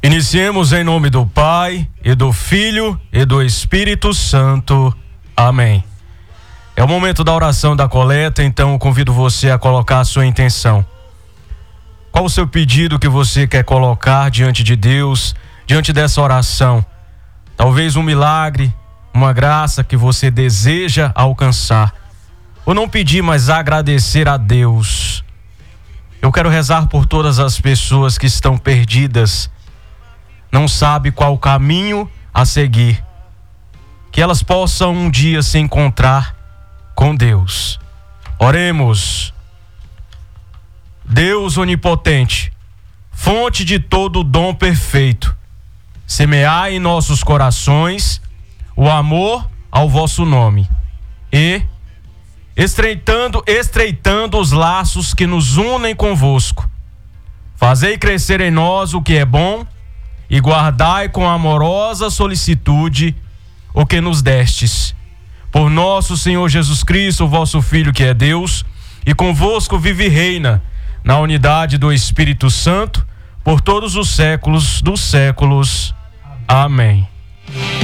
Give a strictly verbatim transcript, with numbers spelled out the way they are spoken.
Iniciemos em nome do Pai, e do Filho, e do Espírito Santo. Amém. É o momento da oração da coleta, então eu convido você a colocar a sua intenção. Qual o seu pedido que você quer colocar diante de Deus, diante dessa oração? Talvez um milagre, uma graça que você deseja alcançar. Ou não pedir, mas agradecer a Deus. Eu quero rezar por todas as pessoas que estão perdidas, não sabem qual o caminho a seguir. Que elas possam um dia se encontrar com Deus. Oremos. Deus onipotente, fonte de todo dom perfeito, semeai em nossos corações o amor ao vosso nome e, estreitando, estreitando os laços que nos unem convosco, fazei crescer em nós o que é bom e guardai com amorosa solicitude o que nos destes. Por nosso Senhor Jesus Cristo, vosso Filho, que é Deus, e convosco vive e reina, na unidade do Espírito Santo, por todos os séculos dos séculos. Amém.